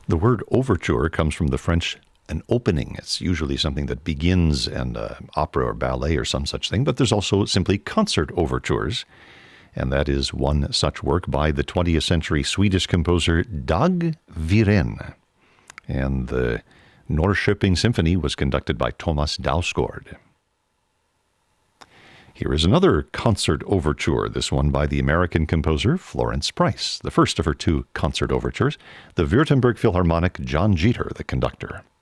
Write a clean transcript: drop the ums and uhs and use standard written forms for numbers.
The word overture comes from the French an opening. It's usually something that begins an opera or ballet or some such thing, but there's also simply concert overtures. And that is one such work by the 20th century Swedish composer Dag Viren. And the Norrköping Symphony was conducted by Thomas Dausgaard. Here is another concert overture, this one by the American composer Florence Price, the first of her two concert overtures, the Württemberg Philharmonic, John Jeter, the conductor.